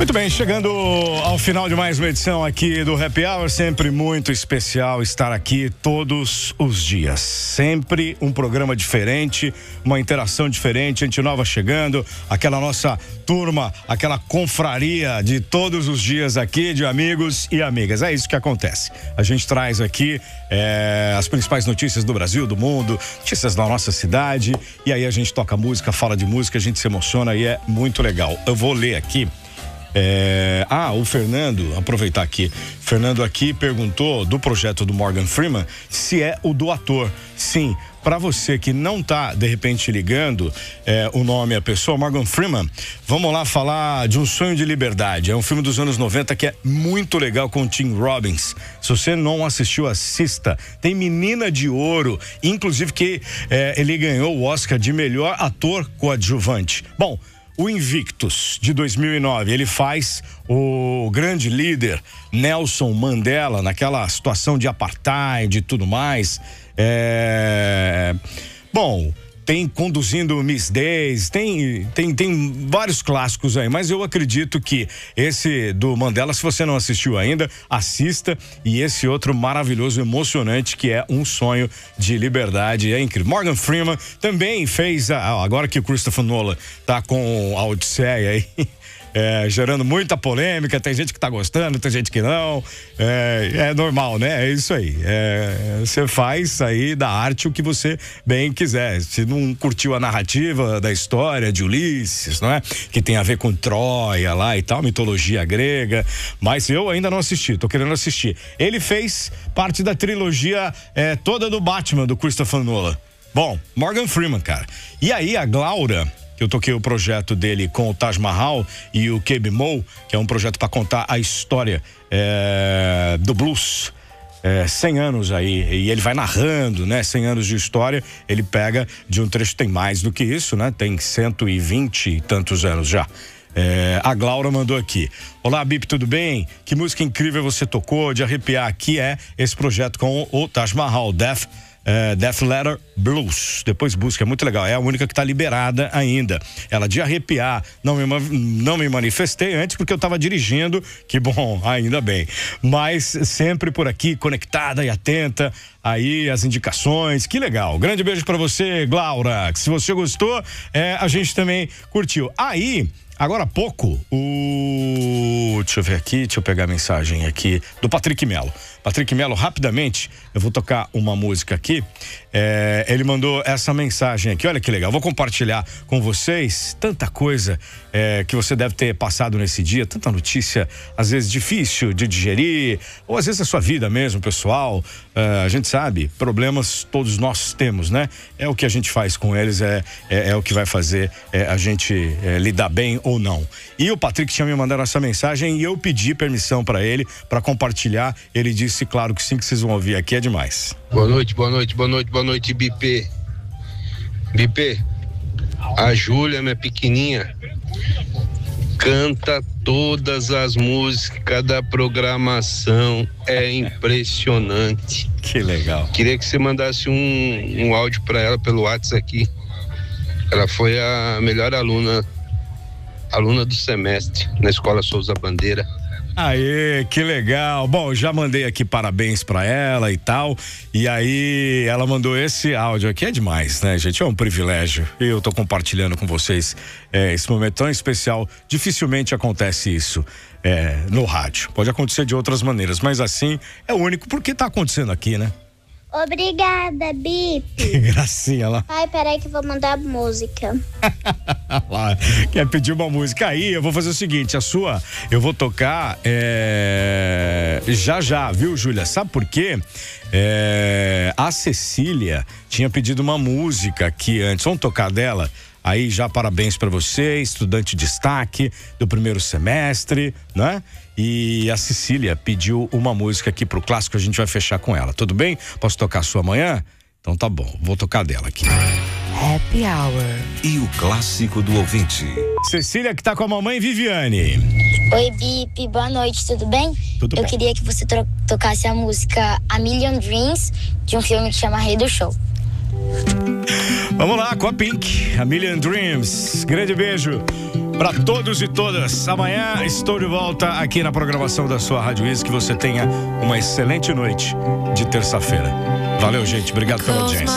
Muito bem, chegando ao final de mais uma edição aqui do Happy Hour, sempre muito especial estar aqui todos os dias. Sempre um programa diferente, uma interação diferente, gente nova chegando, aquela nossa turma, aquela confraria de todos os dias aqui, de amigos e amigas. É isso que acontece. A gente traz aqui as principais notícias do Brasil, do mundo, notícias da nossa cidade, e aí a gente toca música, fala de música, a gente se emociona e é muito legal. Eu vou ler aqui. O Fernando, aproveitar aqui. Fernando aqui perguntou do projeto do Morgan Freeman se é o do ator. Sim, para você que não tá de repente ligando o nome, a pessoa, Morgan Freeman, vamos lá falar de Um Sonho de Liberdade. É um filme dos anos 90 que é muito legal com o Tim Robbins. Se você não assistiu, assista. Tem Menina de Ouro, inclusive que ele ganhou o Oscar de melhor ator coadjuvante. Bom, o Invictus, de 2009, ele faz o grande líder Nelson Mandela naquela situação de apartheid e tudo mais. Bom, tem Conduzindo Miss Daisy, tem vários clássicos aí, mas eu acredito que esse do Mandela, se você não assistiu ainda, assista, e esse outro maravilhoso, emocionante, que é Um Sonho de Liberdade, é incrível. Morgan Freeman também fez, agora que o Christopher Nolan tá com a Odisseia aí, gerando muita polêmica, tem gente que tá gostando, tem gente que não, é normal, né? É isso aí, você faz aí da arte o que você bem quiser. Se não curtiu a narrativa da história de Ulisses, não é? Que tem a ver com Troia lá e tal, mitologia grega, mas eu ainda não assisti, tô querendo assistir. Ele fez parte da trilogia toda do Batman, do Christopher Nolan. Bom, Morgan Freeman, cara. E aí a Glaura, que eu toquei o projeto dele com o Taj Mahal e o Keb Mo, que é um projeto para contar a história do blues. 100 anos aí, e ele vai narrando, né? 100 anos de história, ele pega de um trecho, tem mais do que isso, né? Tem 120 e tantos anos já. A Glaura mandou aqui: olá, Bip, tudo bem? Que música incrível você tocou, de arrepiar. Aqui é esse projeto com o Taj Mahal, Death Letter Blues. Depois busca, é muito legal. É a única que tá liberada ainda. Ela de arrepiar. Não me manifestei antes porque eu tava dirigindo. Que bom, ainda bem. Mas sempre por aqui, conectada e atenta aí as indicações. Que legal. Grande beijo pra você, Glaura. Se você gostou, a gente também curtiu. Aí, agora há pouco, deixa eu ver aqui, deixa eu pegar a mensagem aqui do Patrick Melo. Patrick Melo, rapidamente, eu vou tocar uma música aqui. Ele mandou essa mensagem aqui, olha que legal. Vou compartilhar com vocês tanta coisa que você deve ter passado nesse dia, tanta notícia, às vezes difícil de digerir, ou às vezes a sua vida mesmo, pessoal. A gente sabe, problemas todos nós temos, né? É o que a gente faz com eles, é o que vai fazer a gente lidar bem ou não. E o Patrick tinha me mandado essa mensagem e eu pedi permissão para ele, para compartilhar. Ele disse, claro que sim, que vocês vão ouvir aqui, é demais. Boa noite, Bipê. Bipê, a Júlia, minha pequenininha, canta todas as músicas da programação, é impressionante. Que legal. Queria que você mandasse um áudio para ela pelo WhatsApp aqui. Ela foi a melhor aluna do semestre na Escola Souza Bandeira. Aê, que legal. Bom, já mandei aqui parabéns pra ela e tal, e aí ela mandou esse áudio aqui, é demais, né, gente? É um privilégio. Eu tô compartilhando com vocês esse momento tão especial. Dificilmente acontece isso no rádio. Pode acontecer de outras maneiras, mas assim é o único, porque tá acontecendo aqui, né? Obrigada, Bip. Que gracinha lá. Ai, peraí que eu vou mandar música. Lá, quer pedir uma música aí? Eu vou fazer o seguinte, a sua eu vou tocar já, viu, Júlia? Sabe por quê? A Cecília tinha pedido uma música aqui antes, vamos tocar dela? Aí já parabéns pra você, estudante de destaque do primeiro semestre, né? E a Cecília pediu uma música aqui pro clássico, a gente vai fechar com ela, tudo bem? Posso tocar a sua amanhã? Então tá bom, vou tocar dela aqui. Happy Hour. E o clássico do ouvinte. Cecília, que tá com a mamãe Viviane. Oi, Bip, boa noite, tudo bem? Tudo bem. Eu queria que você tocasse a música A Million Dreams, de um filme que chama Rei do Show. Vamos lá, com a Pink, A Million Dreams. Grande beijo. Para todos e todas. Amanhã estou de volta aqui na programação da sua Rádio Is. Que você tenha uma excelente noite de terça-feira. Valeu, gente. Obrigado pela audiência.